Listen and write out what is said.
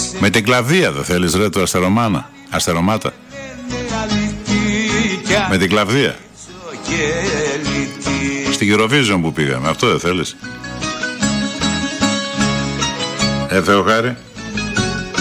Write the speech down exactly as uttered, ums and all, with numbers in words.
Με την Κλαβδία δεν θέλεις ρε του Αστερομάνα, Αστερομάτα. Με την Κλαβδία. Στην Eurovision που πήγαμε, αυτό δεν θέλεις? Ε, Θεοχάρη.